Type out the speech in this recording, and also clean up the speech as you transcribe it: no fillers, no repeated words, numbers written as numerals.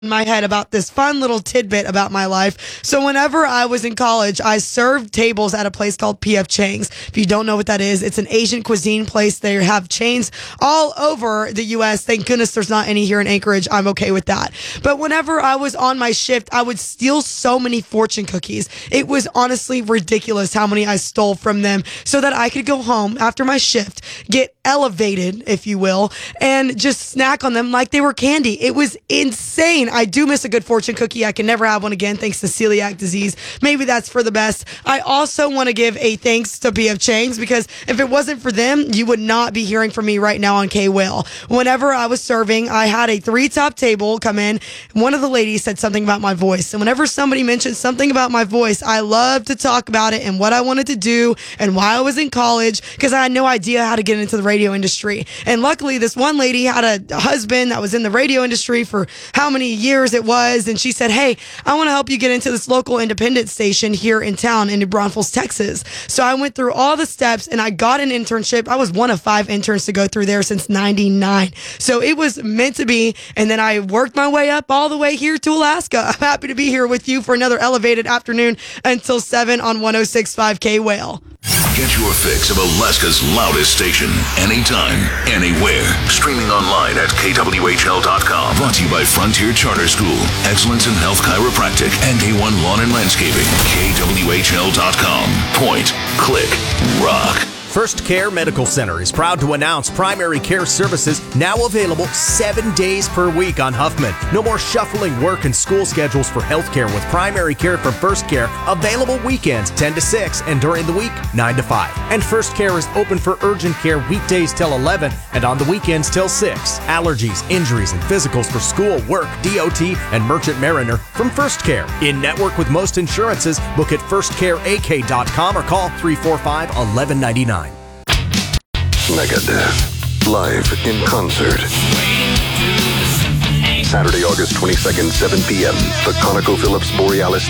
in my head about this fun little tidbit about my life. So whenever I was in college, I served tables at a place called P.F. Chang's. If you don't know what that is, it's an Asian cuisine place. They have chains all over the U.S. Thank goodness there's not any here in Anchorage. I'm okay with that. But whenever I was on my shift, I would steal so many fortune cookies. It was honestly ridiculous how many I stole from them so that I could go home after my shift, get elevated, if you will, and just snack on them like they were candy. It was insane. I do miss a good fortune cookie. I can never have one again thanks to celiac disease. Maybe that's for the best. I also want to give a thanks to B.F. Chang's because if it wasn't for them, you would not be hearing from me right now on K-Will. Whenever I was serving, I had a 3-top table come in. One of the ladies said something about my voice. And whenever somebody mentioned something about my voice, I love to talk about it and what I wanted to do and why I was in college because I had no idea how to get into the radio industry. And luckily, this one lady had a husband that was in the radio industry for how many years it was. And she said, hey, I want to help you get into this local independent station here in town in New Braunfels, Texas. So I went through all the steps and I got an internship. I was one of 5 interns to go through there since 99. So it was meant to be. And then I worked my way up all the way here to Alaska. I'm happy to be here with you for another elevated afternoon until 7 on 106.5 K-Whale. Get your fix of Alaska's loudest station anytime, anywhere. Streaming online at kwhl.com. Brought to you by Frontier Charter School, Excellence in Health Chiropractic, and A1 Lawn and Landscaping. kwhl.com. Point, click, rock. First Care Medical Center is proud to announce primary care services now available 7 days per week on Huffman. No more shuffling work and school schedules for healthcare with primary care from First Care available weekends 10 to 6 and during the week 9 to 5. And First Care is open for urgent care weekdays till 11 and on the weekends till 6. Allergies, injuries, and physicals for school, work, DOT, and Merchant Mariner from First Care. In network with most insurances, book at firstcareak.com or call 345-1199. Megadeth, live in concert. Saturday, August 22nd, 7 p.m. The ConocoPhillips Borealis